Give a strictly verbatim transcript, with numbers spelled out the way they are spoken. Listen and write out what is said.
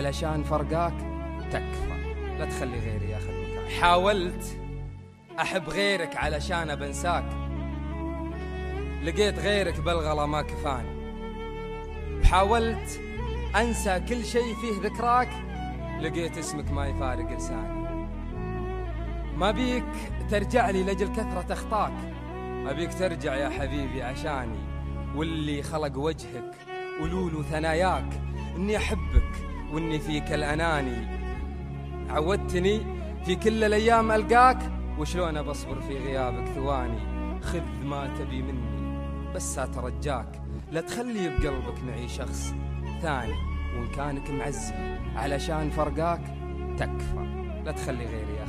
علشان فرقاك تكفى، لا تخلي غيري ياخذ مكانك. حاولت أحب غيرك علشان بنساك، لقيت غيرك بالغلا ما كفاني. حاولت أنسى كل شيء فيه ذكراك، لقيت اسمك ما يفارق لساني. ما بيك ترجع لي لجل كثرة أخطاك، أبيك ترجع يا حبيبي عشاني. واللي خلق وجهك ولولو ثناياك إني أحبك وإني فيك الأناني. عودتني في كل الأيام ألقاك، وشلون بصبر في غيابك ثواني. خذ ما تبي مني بس أترجاك، لا تخلي بقلبك معي شخص ثاني. وإن كانك معزي علشان فرقاك تكفى، لا تخلي غيري